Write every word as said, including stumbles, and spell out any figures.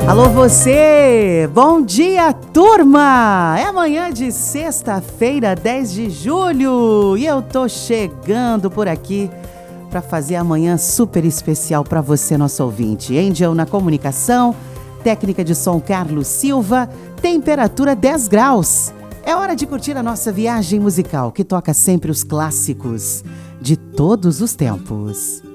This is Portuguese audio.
Alô você, bom dia turma, é amanhã de sexta-feira, dez de julho e eu tô chegando por aqui para fazer amanhã super especial para você, nosso ouvinte. Angel na comunicação, técnica de som Carlos Silva, temperatura dez graus. É hora de curtir a nossa viagem musical que toca sempre os clássicos de todos os tempos.